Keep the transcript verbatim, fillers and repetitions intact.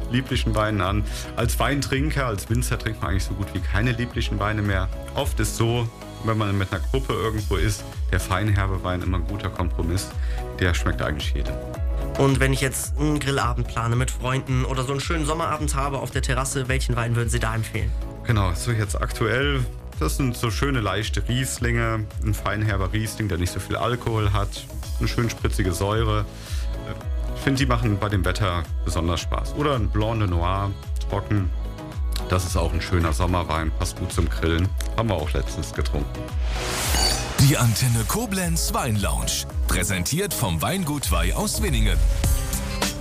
lieblichen Weinen an. Als Weintrinker, als Winzer trinkt man eigentlich so gut wie keine lieblichen Weine mehr. Oft ist so, wenn man mit einer Gruppe irgendwo ist, der feinherbe Wein immer ein guter Kompromiss. Der schmeckt eigentlich jedem. Und wenn ich jetzt einen Grillabend plane mit Freunden oder so einen schönen Sommerabend habe auf der Terrasse, welchen Wein würden Sie da empfehlen? Genau, so jetzt aktuell, das sind so schöne leichte Rieslinge, ein feinherber Riesling, der nicht so viel Alkohol hat, eine schön spritzige Säure. Ich finde, die machen bei dem Wetter besonders Spaß. Oder ein Blanc de Noir, trocken. Das ist auch ein schöner Sommerwein, passt gut zum Grillen. Haben wir auch letztens getrunken. Die Antenne Koblenz Weinlounge, präsentiert vom Weingut Wey aus Winningen.